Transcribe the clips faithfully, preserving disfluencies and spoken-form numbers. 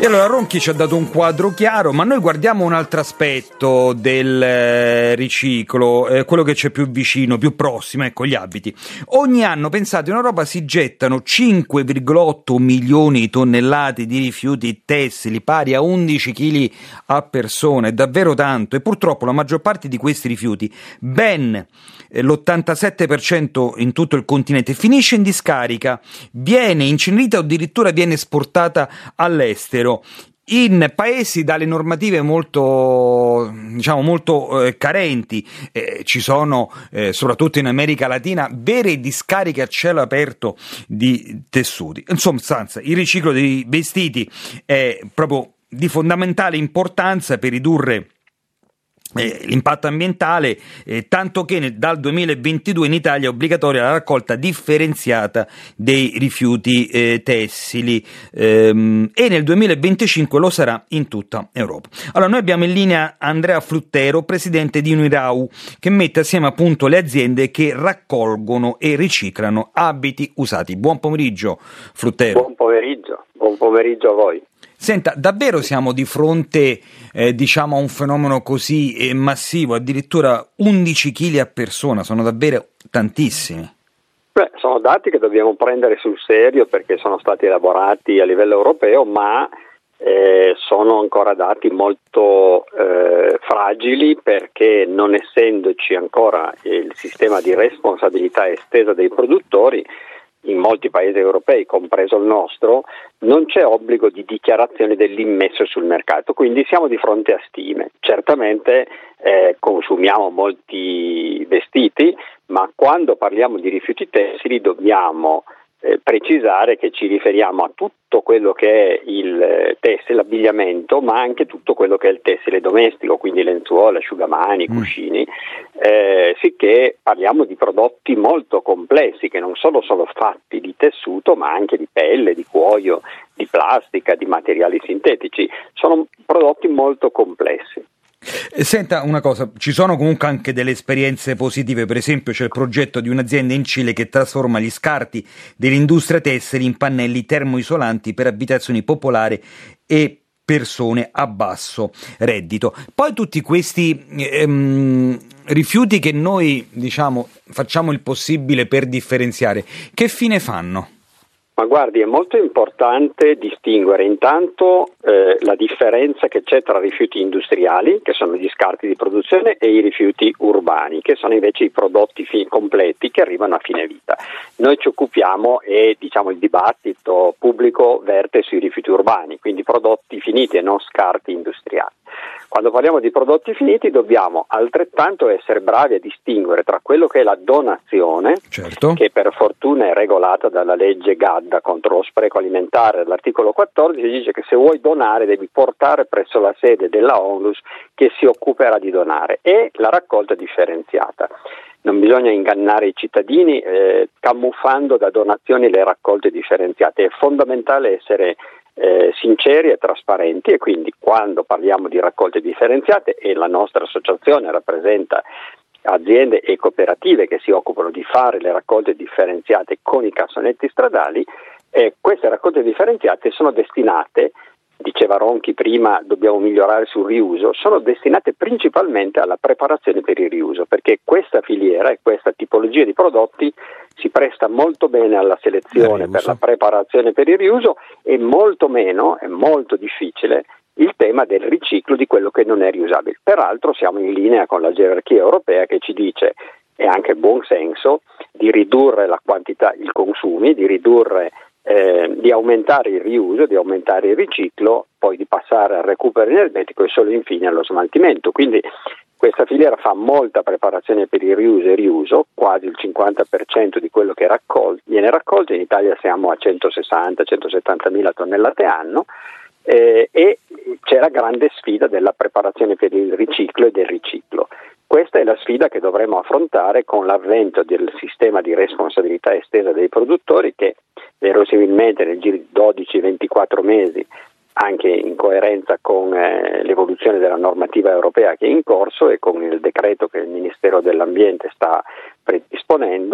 E allora Ronchi ci ha dato un quadro chiaro, ma noi guardiamo un altro aspetto del eh, riciclo, eh, quello che c'è più vicino, più prossimo, ecco, gli abiti. Ogni anno, pensate, in Europa si gettano cinque virgola otto milioni di tonnellate di rifiuti tessili, pari a undici chili a persona, è davvero tanto, e purtroppo la maggior parte di questi rifiuti, ben eh, l'ottantasette per cento in tutto il continente, finisce in discarica, viene incenerita o addirittura viene esportata all'estero. In paesi dalle normative molto, diciamo, molto eh, carenti, eh, ci sono, eh, soprattutto in America Latina, vere discariche a cielo aperto di tessuti. Insomma, il riciclo dei vestiti è proprio di fondamentale importanza per ridurre Eh, l'impatto ambientale, eh, tanto che nel, dal duemilaventidue in Italia è obbligatoria la raccolta differenziata dei rifiuti eh, tessili ehm, e nel duemilaventicinque lo sarà in tutta Europa. Allora, noi abbiamo in linea Andrea Fruttero, presidente di Unirau, che mette assieme appunto le aziende che raccolgono e riciclano abiti usati. Buon pomeriggio, Fruttero. Buon pomeriggio, buon pomeriggio a voi. Senta, davvero siamo di fronte eh, diciamo a un fenomeno così eh, massivo, addirittura undici chili a persona, sono davvero tantissimi? Beh, sono dati che dobbiamo prendere sul serio perché sono stati elaborati a livello europeo, ma eh, sono ancora dati molto eh, fragili perché non essendoci ancora il sistema di responsabilità estesa dei produttori, in molti paesi europei, compreso il nostro, non c'è obbligo di dichiarazione dell'immesso sul mercato, quindi siamo di fronte a stime. Certamente eh, consumiamo molti vestiti, ma quando parliamo di rifiuti tessili dobbiamo eh, precisare che ci riferiamo a tutto quello che è il tessile, l'abbigliamento, ma anche tutto quello che è il tessile domestico, quindi lenzuola, asciugamani, cuscini, eh, sicché parliamo di prodotti molto complessi che non solo sono fatti di tessuto, ma anche di pelle, di cuoio, di plastica, di materiali sintetici. Sono prodotti molto complessi. Senta una cosa, ci sono comunque anche delle esperienze positive, per esempio c'è il progetto di un'azienda in Cile che trasforma gli scarti dell'industria tessile in pannelli termoisolanti per abitazioni popolari e persone a basso reddito. Poi tutti questi ehm, rifiuti che noi diciamo facciamo il possibile per differenziare, che fine fanno? Ma guardi, è molto importante distinguere intanto eh, la differenza che c'è tra rifiuti industriali, che sono gli scarti di produzione, e i rifiuti urbani, che sono invece i prodotti fi- completi che arrivano a fine vita. Noi ci occupiamo e diciamo il dibattito pubblico verte sui rifiuti urbani, quindi prodotti finiti e non scarti industriali. Quando parliamo di prodotti finiti dobbiamo altrettanto essere bravi a distinguere tra quello che è la donazione, certo, che per fortuna è regolata dalla legge GADDA contro lo spreco alimentare. All'articolo quattordici dice che se vuoi donare devi portare presso la sede della ONLUS che si occuperà di donare, e la raccolta differenziata. Non bisogna ingannare i cittadini eh, camuffando da donazioni le raccolte differenziate. È fondamentale essere eh, sinceri e trasparenti, e quindi quando parliamo di raccolte differenziate, e la nostra associazione rappresenta aziende e cooperative che si occupano di fare le raccolte differenziate con i cassonetti stradali, eh, queste raccolte differenziate sono destinate, diceva Ronchi prima, dobbiamo migliorare sul riuso, sono destinate principalmente alla preparazione per il riuso, perché questa filiera e questa tipologia di prodotti si presta molto bene alla selezione per la preparazione per il riuso, e molto meno, è molto difficile il tema del riciclo di quello che non è riusabile. Peraltro siamo in linea con la gerarchia europea che ci dice, e anche buon senso, di ridurre la quantità, i consumi, di ridurre Eh, di aumentare il riuso, di aumentare il riciclo, poi di passare al recupero energetico e solo infine allo smaltimento. Quindi questa filiera fa molta preparazione per il riuso e riuso, quasi il cinquanta per cento di quello che raccol- viene raccolto. In Italia siamo a centosessanta centosettanta mila tonnellate anno, eh, e c'è la grande sfida della preparazione per il riciclo e del riciclo. Questa è la sfida che dovremo affrontare con l'avvento del sistema di responsabilità estesa dei produttori, che verosimilmente nel giro di dodici ventiquattro mesi, anche in coerenza con eh, l'evoluzione della normativa europea che è in corso e con il decreto che il Ministero dell'Ambiente sta predisponendo,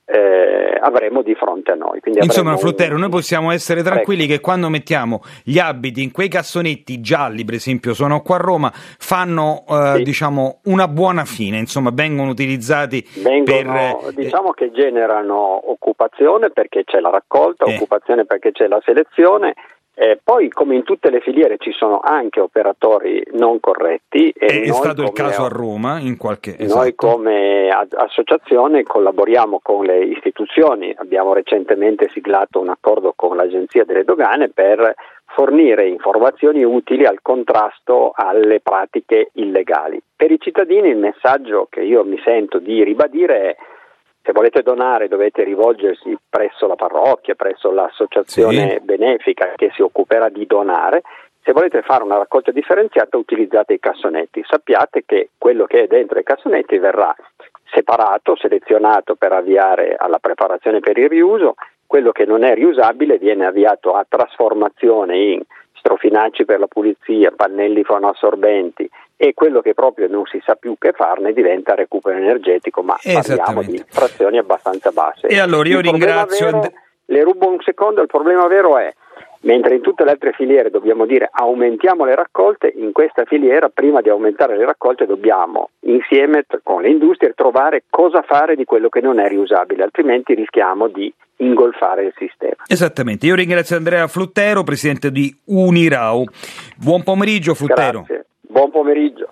eh, avremo di fronte a noi. Quindi Insomma, avremo Fluttero, un... noi possiamo essere tranquilli Prego. che quando mettiamo gli abiti in quei cassonetti gialli, per esempio, sono qua a Roma, fanno eh, sì. diciamo una buona fine, insomma, vengono utilizzati vengono, per... diciamo che generano occupazione perché c'è la raccolta, eh. occupazione perché c'è la selezione. Eh, poi, come in tutte le filiere, ci sono anche operatori non corretti. E è, è stato come, il caso a Roma, in qualche Noi esatto. come a- associazione collaboriamo con le istituzioni, abbiamo recentemente siglato un accordo con l'Agenzia delle Dogane per fornire informazioni utili al contrasto alle pratiche illegali. Per i cittadini il messaggio che io mi sento di ribadire è: se volete donare dovete rivolgersi presso la parrocchia, presso l'associazione sì. benefica che si occuperà di donare. Se volete fare una raccolta differenziata utilizzate i cassonetti. Sappiate che quello che è dentro i cassonetti verrà separato, selezionato per avviare alla preparazione per il riuso. Quello che non è riusabile viene avviato a trasformazione in strofinacci per la pulizia, pannelli fonoassorbenti, e quello che proprio non si sa più che farne diventa recupero energetico, ma parliamo di frazioni abbastanza basse. E allora io il ringrazio... Vero, le rubo un secondo, il problema vero è, mentre in tutte le altre filiere dobbiamo dire aumentiamo le raccolte, in questa filiera prima di aumentare le raccolte dobbiamo insieme con le industrie trovare cosa fare di quello che non è riusabile, altrimenti rischiamo di ingolfare il sistema. Esattamente, io ringrazio Andrea Fluttero, presidente di Unirau. Buon pomeriggio Fluttero. Grazie, buon pomeriggio.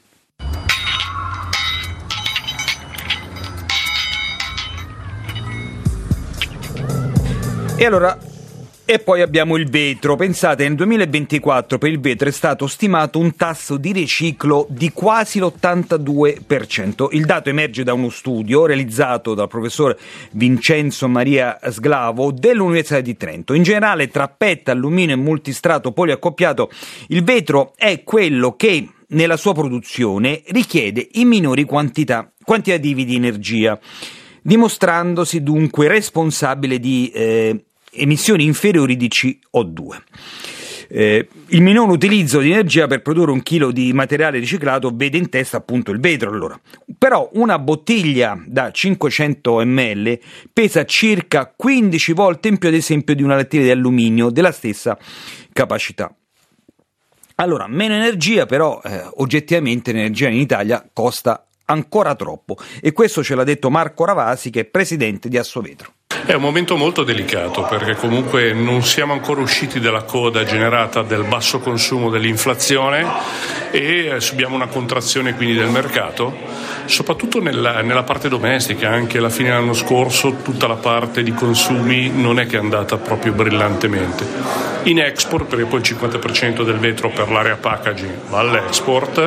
E allora, e poi abbiamo il vetro. Pensate, nel duemilaventiquattro per il vetro è stato stimato un tasso di riciclo di quasi l'ottantadue per cento. Il dato emerge da uno studio realizzato dal professor Vincenzo Maria Sglavo dell'Università di Trento. In generale, tra P E T, alluminio e multistrato poliaccoppiato, il vetro è quello che nella sua produzione richiede i minori quantità, quantitativi di energia, dimostrandosi dunque responsabile di eh, emissioni inferiori di C O due. Eh, il minor utilizzo di energia per produrre un chilo di materiale riciclato vede in testa appunto il vetro. Allora, però una bottiglia da cinquecento millilitri pesa circa quindici volte in più, ad esempio, di una lattina di alluminio della stessa capacità. Allora, meno energia, però eh, oggettivamente l'energia in Italia costa ancora troppo, e questo ce l'ha detto Marco Ravasi, che è presidente di Assovetro. È un momento molto delicato perché comunque non siamo ancora usciti dalla coda generata del basso consumo, dell'inflazione, e subiamo una contrazione quindi del mercato, soprattutto nella, nella parte domestica. Anche alla fine dell'anno scorso tutta la parte di consumi non è che è andata proprio brillantemente. In export, perché poi il cinquanta per cento del vetro per l'area packaging va all'export,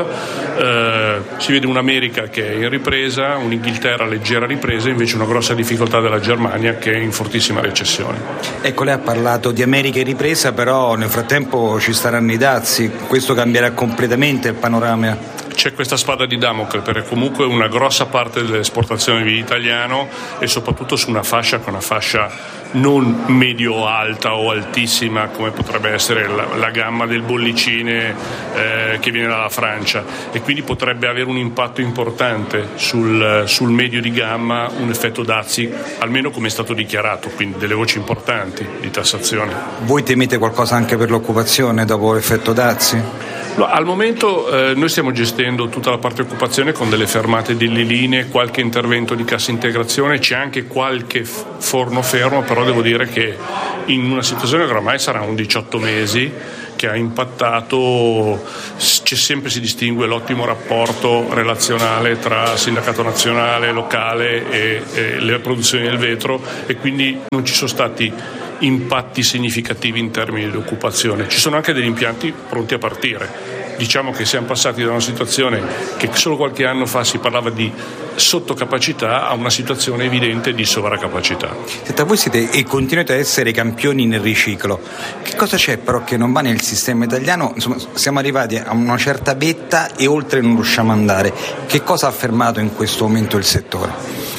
eh, si vede un'America che è in ripresa, un'Inghilterra leggera ripresa, invece una grossa difficoltà della Germania che è in fortissima recessione. Ecco, lei ha parlato di America in ripresa, però nel frattempo ci saranno i dazi, questo cambierà completamente il panorama. C'è questa spada di Damocle, perché comunque una grossa parte delle esportazioni di italiano e soprattutto su una fascia che è una fascia non medio-alta o altissima come potrebbe essere la, la gamma del bollicine eh, che viene dalla Francia, e quindi potrebbe avere un impatto importante sul, sul medio di gamma, un effetto dazi, almeno come è stato dichiarato, quindi delle voci importanti di tassazione. Voi temete qualcosa anche per l'occupazione dopo l'effetto dazi? No, al momento eh, noi stiamo gestendo tutta la parte occupazione con delle fermate delle linee, qualche intervento di cassa integrazione, c'è anche qualche f- forno fermo, però devo dire che in una situazione che ormai sarà un diciotto mesi, che ha impattato, c'è sempre, si distingue l'ottimo rapporto relazionale tra sindacato nazionale, locale e, e le produzioni del vetro, e quindi non ci sono stati impatti significativi in termini di occupazione. Ci sono anche degli impianti pronti a partire. Diciamo che siamo passati da una situazione che solo qualche anno fa si parlava di sottocapacità a una situazione evidente di sovracapacità. Senta, voi siete e continuate a essere campioni nel riciclo. Che cosa c'è però che non va nel sistema italiano? Insomma, siamo arrivati a una certa vetta e oltre non riusciamo ad andare. Che cosa ha fermato in questo momento il settore?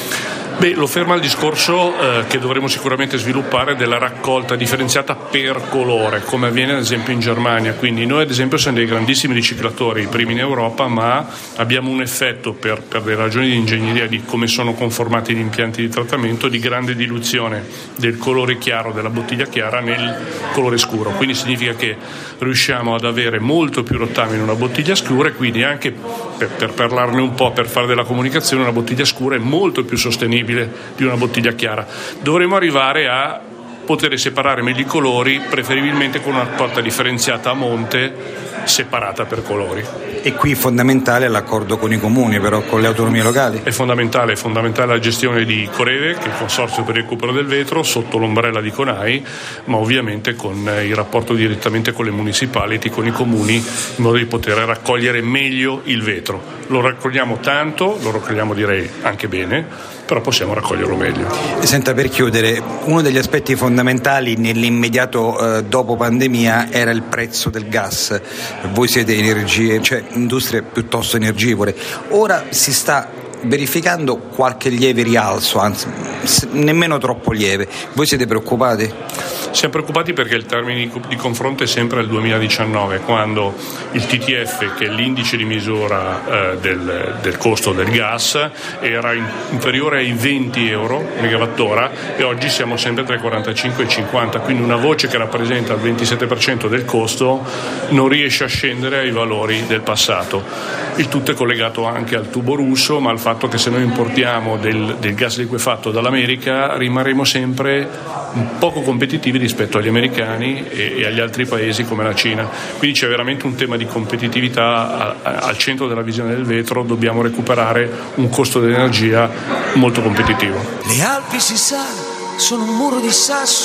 Beh, lo ferma il discorso eh, che dovremo sicuramente sviluppare della raccolta differenziata per colore, come avviene ad esempio in Germania. Quindi noi ad esempio siamo dei grandissimi riciclatori, i primi in Europa, ma abbiamo un effetto per, per delle ragioni di ingegneria di come sono conformati gli impianti di trattamento di grande diluzione del colore chiaro della bottiglia chiara nel colore scuro. Quindi significa che riusciamo ad avere molto più rottame in una bottiglia scura e quindi anche per, per parlarne un po', per fare della comunicazione, una bottiglia scura è molto più sostenibile di una bottiglia chiara. Dovremo arrivare a poter separare meglio i colori, preferibilmente con una raccolta differenziata a monte separata per colori. E qui fondamentale l'accordo con i comuni, però con le autonomie locali. È fondamentale, è fondamentale la gestione di Coreve, che è il Consorzio per il recupero del vetro, sotto l'ombrella di CONAI, ma ovviamente con il rapporto direttamente con le municipality, con i comuni, in modo di poter raccogliere meglio il vetro. Lo raccogliamo tanto, lo raccogliamo direi anche bene, però possiamo raccoglierlo meglio. Senta, per chiudere, uno degli aspetti fondamentali nell'immediato eh, dopo pandemia era il prezzo del gas. Voi siete energie, cioè industrie piuttosto energivore. Ora si sta verificando qualche lieve rialzo, anzi nemmeno troppo lieve. Voi siete preoccupati? Siamo preoccupati perché il termine di confronto è sempre il duemiladiciannove, quando il T T F, che è l'indice di misura eh, del, del costo del gas, era in, inferiore ai venti euro megawattora e oggi siamo sempre tra i quarantacinque e i cinquanta, quindi una voce che rappresenta il ventisette per cento del costo non riesce a scendere ai valori del passato. Il tutto è collegato anche al tubo russo, ma al fatto che se noi importiamo del, del gas liquefatto dall'America rimarremo sempre poco competitivi rispetto agli americani e, e agli altri paesi come la Cina. Quindi c'è veramente un tema di competitività a, a, al centro della visione del vetro. Dobbiamo recuperare un costo dell'energia molto competitivo. Le Alpi, si sa, sono un muro di sasso,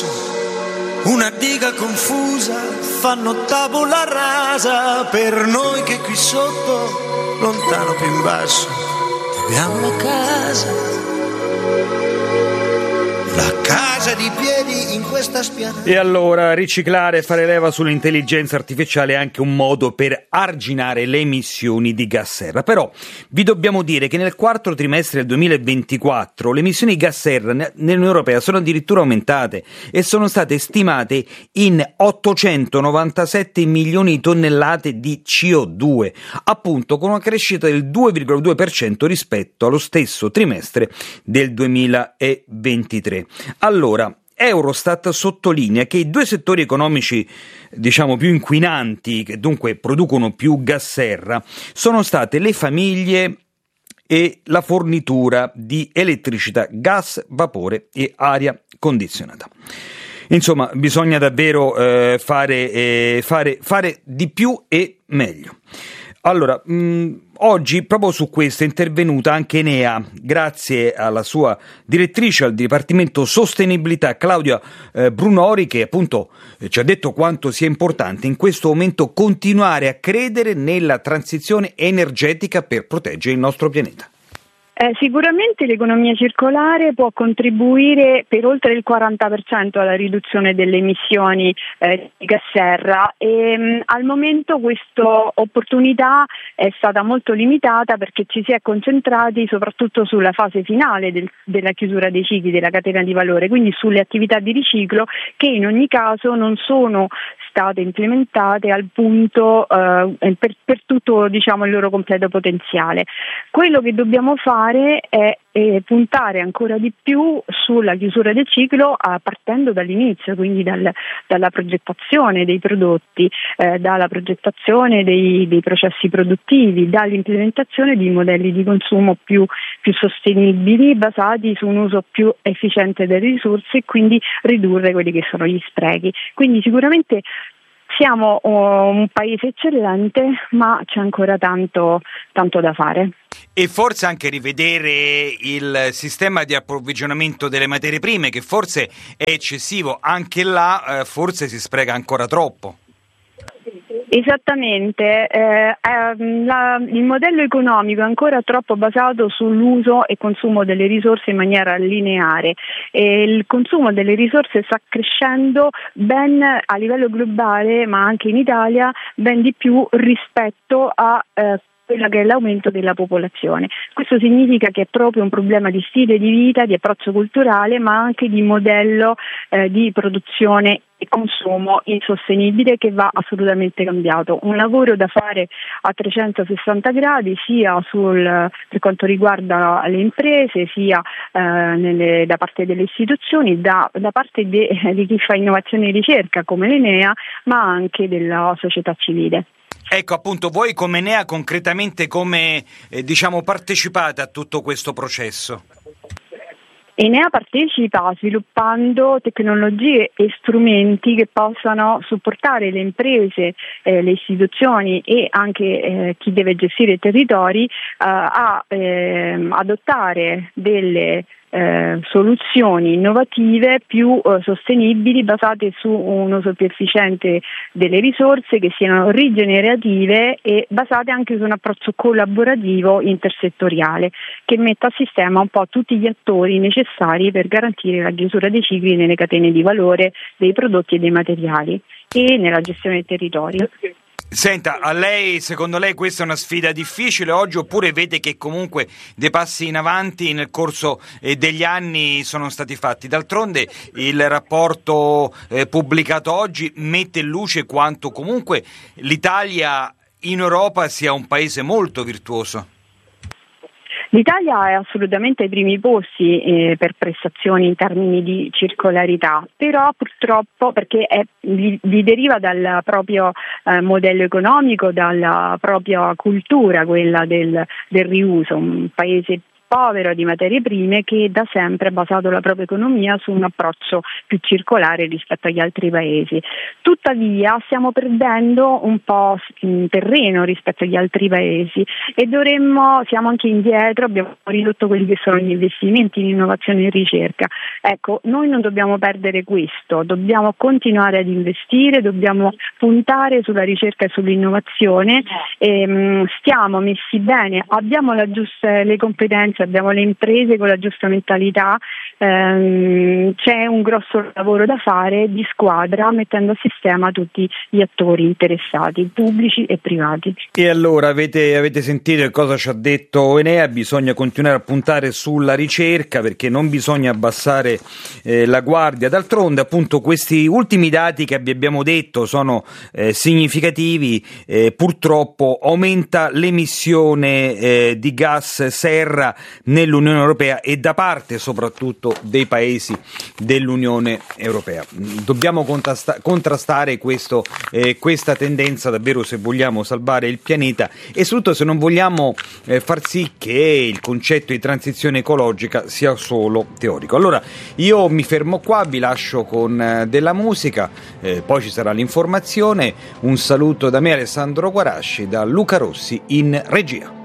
una diga confusa, fanno tabula rasa per noi che qui sotto, lontano più in basso, abbiamo la casa. La casa di piedi in questa spianata. E allora riciclare e fare leva sull'intelligenza artificiale è anche un modo per arginare le emissioni di gas serra. Però vi dobbiamo dire che nel quarto trimestre del duemilaventiquattro le emissioni di gas serra nell'Unione Europea sono addirittura aumentate e sono state stimate in ottocentonovantasette milioni di tonnellate di C O due, appunto con una crescita del due virgola due per cento rispetto allo stesso trimestre del duemilaventitré. Allora, Eurostat sottolinea che i due settori economici, diciamo, più inquinanti, che dunque producono più gas serra, sono state le famiglie e la fornitura di elettricità, gas, vapore e aria condizionata. Insomma, bisogna davvero eh, fare, eh, fare, fare di più e meglio. Allora, mh, oggi proprio su questo è intervenuta anche Enea, grazie alla sua direttrice al Dipartimento Sostenibilità, Claudia eh, Brunori, che appunto eh, ci ha detto quanto sia importante in questo momento continuare a credere nella transizione energetica per proteggere il nostro pianeta. Eh, sicuramente l'economia circolare può contribuire per oltre il quaranta per cento alla riduzione delle emissioni eh, di gas serra e mh, al momento questa opportunità è stata molto limitata perché ci si è concentrati soprattutto sulla fase finale del, della chiusura dei cicli della catena di valore, quindi sulle attività di riciclo che in ogni caso non sono state implementate al punto eh, per, per tutto, diciamo, il loro completo potenziale. Quello che dobbiamo fare è, è puntare ancora di più sulla chiusura del ciclo eh, partendo dall'inizio, quindi dal, dalla progettazione dei prodotti, eh, dalla progettazione dei, dei processi produttivi, dall'implementazione di modelli di consumo più, più sostenibili basati su un uso più efficiente delle risorse e quindi ridurre quelli che sono gli sprechi. Quindi sicuramente siamo un paese eccellente, ma c'è ancora tanto, tanto da fare. E forse anche rivedere il sistema di approvvigionamento delle materie prime, che forse è eccessivo, anche là eh, forse si spreca ancora troppo. Esattamente, eh, eh, la, il modello economico è ancora troppo basato sull'uso e consumo delle risorse in maniera lineare e il consumo delle risorse sta crescendo ben a livello globale ma anche in Italia ben di più rispetto a eh, quella che è l'aumento della popolazione. Questo significa che è proprio un problema di stile di vita, di approccio culturale, ma anche di modello eh, di produzione e consumo insostenibile che va assolutamente cambiato. Un lavoro da fare a trecentosessanta gradi sia sul, per quanto riguarda le imprese, sia eh, nelle, da parte delle istituzioni, da, da parte de, di chi fa innovazione e ricerca come l'Enea, ma anche della società civile. Ecco, appunto, voi come Enea concretamente come eh, diciamo partecipate a tutto questo processo? Enea partecipa sviluppando tecnologie e strumenti che possano supportare le imprese, eh, le istituzioni e anche eh, chi deve gestire i territori eh, a eh, adottare delle Eh, soluzioni innovative più eh, sostenibili, basate su un uso più efficiente delle risorse, che siano rigenerative e basate anche su un approccio collaborativo intersettoriale che metta a sistema un po' tutti gli attori necessari per garantire la chiusura dei cicli nelle catene di valore dei prodotti e dei materiali e nella gestione del territorio. Senta, a lei, secondo lei questa è una sfida difficile oggi, oppure vede che comunque dei passi in avanti nel corso eh, degli anni sono stati fatti? D'altronde il rapporto eh, pubblicato oggi mette in luce quanto comunque l'Italia in Europa sia un paese molto virtuoso. L'Italia è assolutamente ai primi posti eh, per prestazioni in termini di circolarità, però purtroppo, perché è, vi, vi deriva dal proprio eh, modello economico, dalla propria cultura, quella del, del riuso, un paese povero di materie prime che da sempre ha basato la propria economia su un approccio più circolare rispetto agli altri paesi. Tuttavia stiamo perdendo un po' in terreno rispetto agli altri paesi e dovremmo, siamo anche indietro, abbiamo ridotto quelli che sono gli investimenti in innovazione e ricerca. Ecco, noi non dobbiamo perdere questo, dobbiamo continuare ad investire, dobbiamo puntare sulla ricerca e sull'innovazione. E, stiamo messi bene, abbiamo la giusta, le competenze, abbiamo le imprese con la giusta mentalità, ehm, c'è un grosso lavoro da fare di squadra mettendo a sistema tutti gli attori interessati, pubblici e privati. E allora avete, avete sentito che cosa ci ha detto Enea? Bisogna continuare a puntare sulla ricerca perché non bisogna abbassare eh, la guardia. D'altronde appunto questi ultimi dati che vi abbiamo detto sono eh, significativi, eh, purtroppo aumenta l'emissione eh, di gas serra nell'Unione Europea e da parte soprattutto dei paesi dell'Unione Europea. Dobbiamo contrasta- contrastare questo, eh, questa tendenza davvero se vogliamo salvare il pianeta e soprattutto se non vogliamo eh, far sì che il concetto di transizione ecologica sia solo teorico. Allora io mi fermo qua, vi lascio con eh, della musica, eh, poi ci sarà l'informazione. Un saluto da me Alessandro Guarasci, da Luca Rossi in regia.